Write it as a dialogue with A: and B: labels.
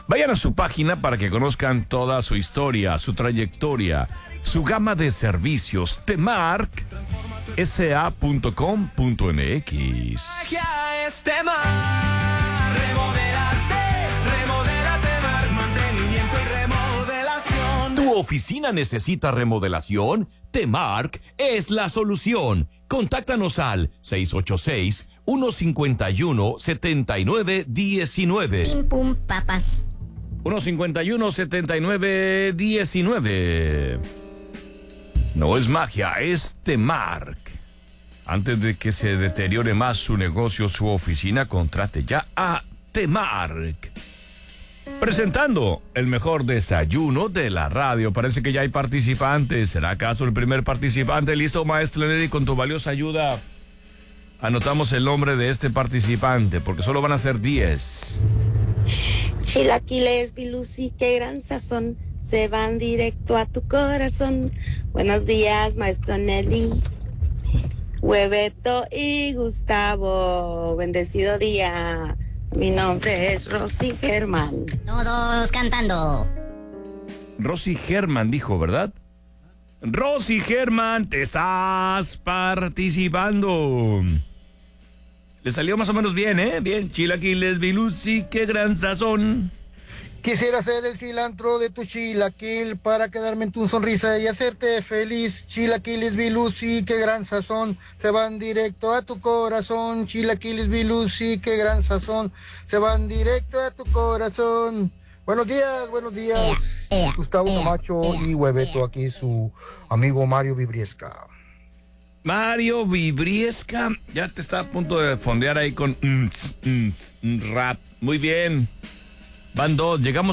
A: Vayan a su página para que conozcan toda su historia, su trayectoria, su gama de servicios. Temark, sa.com.mx.
B: ¿Tu oficina necesita remodelación? Temark es la solución. Contáctanos al 686-151-7919.
C: Pim pum papas.
A: 151-7919. No es magia, es Temark. Antes de que se deteriore más su negocio, su oficina, contrate ya a Temark. Presentando el mejor desayuno de la radio. Parece que ya hay participantes. ¿Será acaso el primer participante? Listo, maestro Lenny, con tu valiosa ayuda. Anotamos el nombre de este participante, porque solo van a ser 10.
D: Chilaquiles, Bilusi, qué gran sazón, se van directo a tu corazón. Buenos días, maestro Nelly, Hueveto y Gustavo. Bendecido día. Mi nombre es Rosy Germán.
C: Todos cantando.
A: Rosy Germán dijo, ¿verdad? Rosy Germán, te estás participando. Le salió más o menos bien, ¿eh? Bien, chilaquiles, Bilusi, qué gran sazón.
E: Quisiera ser el cilantro de tu chilaquil para quedarme en tu sonrisa y hacerte feliz. Chilaquiles, Bilusi, qué gran sazón, se van directo a tu corazón. Chilaquiles, Bilusi, qué gran sazón, se van directo a tu corazón. Buenos días, buenos días. Gustavo Camacho y Hueveto, aquí su amigo Mario Vibriesca.
A: Mario Vibriesca, ya te está a punto de fondear ahí con rap. Muy bien. Van dos, llegamos